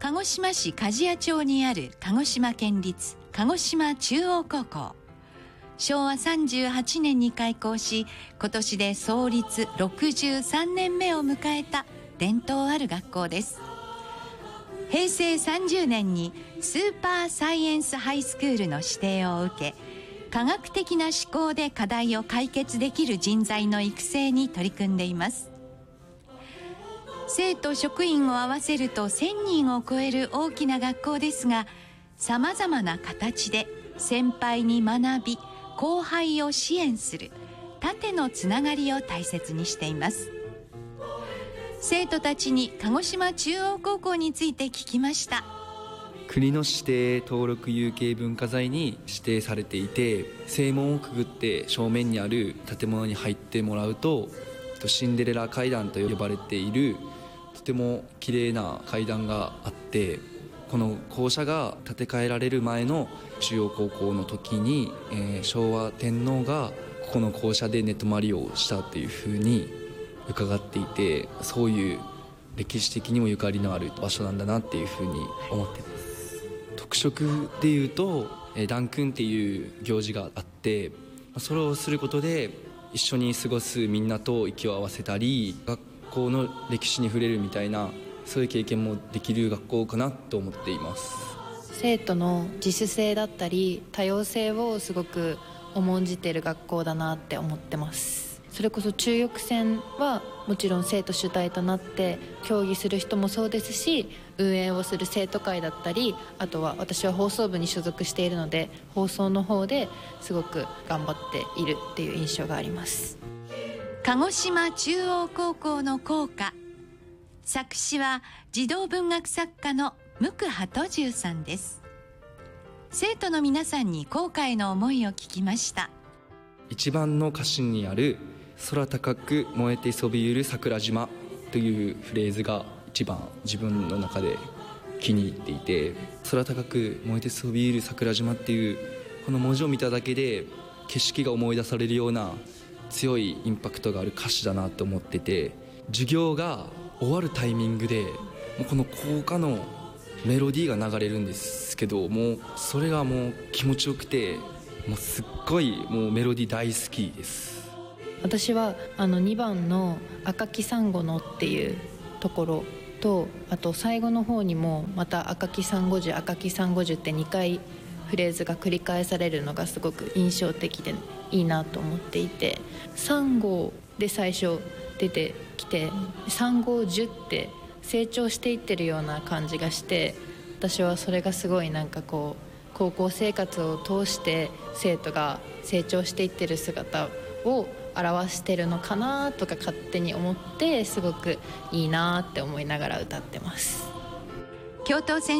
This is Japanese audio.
鹿児島市梶谷町にある鹿児島県立鹿児島中央高校。昭和38年に開校し、今年で創立63年目を迎えた伝統ある学校です。平成30年にスーパーサイエンスハイスクールの指定を受け、科学的な思考で課題を解決できる人材の育成に取り組んでいます。生徒職員を合わせると1000人を超える大きな学校ですが、さまざまな形で先輩に学び、後輩を支援する縦のつながりを大切にしています。生徒たちに鹿児島中央高校について聞きました。 国の指定登録有形文化財に指定されていて、正門をくぐって正面にある建物に入ってもらうと、シンデレラ階段と呼ばれているとても綺麗な階段があって、この校舎が建て替えられる前の中央高校の時に、昭和天皇がここの校舎で寝泊まりをしたというふうに伺っていて、そういう歴史的にもゆかりのある場所なんだなっていうふうに思っています。特色でいうと団訓っていう行事があって、それをすることで一緒に過ごすみんなと息を合わせたり、学校の歴史に触れるみたいな、そういう経験もできる学校かなと思っています。 生徒の自主性だったり多様性をすごく重んじている学校だなって思ってます。それこそ中翼戦はもちろん生徒主体となって競技する人もそうですし、運営をする生徒会だったり、あとは私は放送部に所属しているので、放送の方ですごく頑張っているっていう印象があります。 鹿児島中央高校の校歌、作詞は児童文学作家の向鳩十さんです。生徒の皆さんに校歌への思いを聞きました。 一番の歌詞にある空高く燃えてそびえる桜島というフレーズが一番自分の中で気に入っていて、空高く燃えてそびえる桜島っていうこの文字を見ただけで景色が思い出されるような強いインパクトがある歌詞だなと思ってて、授業が終わるタイミングでもうこの校歌のメロディーが流れるんですけど、もうそれがもう気持ちよくて、もうすっごいもうメロディー大好きです。 私は2番の赤きサンゴのっていうところと、あと最後の方にもまた赤きサンゴ樹赤きサンゴ樹って2回フレーズが繰り返されるのがすごく印象的でいいなと思っていて、サンゴで最初出てきて、サンゴ樹って成長していってるような感じがして、私はそれがすごいなんかこう高校生活を通して生徒が成長していってる姿を表してるのかなとか勝手に思って、すごくいいなって思いながら歌ってます。 教頭先